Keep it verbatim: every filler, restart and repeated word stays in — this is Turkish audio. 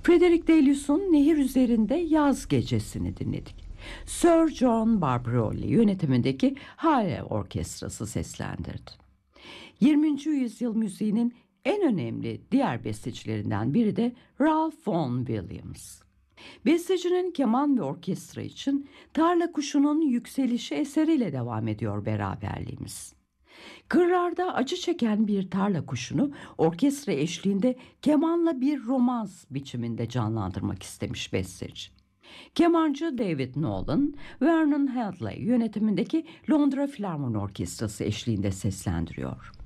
Frederick Delius'un Nehir Üzerinde Yaz Gecesi'ni dinledik. Sir John Barbaroli yönetimindeki Hale Orkestrası seslendirdi. yirminci yüzyıl müziğinin en önemli diğer bestecilerinden biri de Ralph Vaughan Williams. Bestecinin keman ve orkestra için Tarla Kuşu'nun Yükselişi eseriyle devam ediyor beraberliğimiz. Kırlarda acı çeken bir tarla kuşunu orkestra eşliğinde kemanla bir romans biçiminde canlandırmak istemiş besteci. Kemancı David Nolan, Vernon Hadley yönetimindeki Londra Filarmoni Orkestrası eşliğinde seslendiriyor.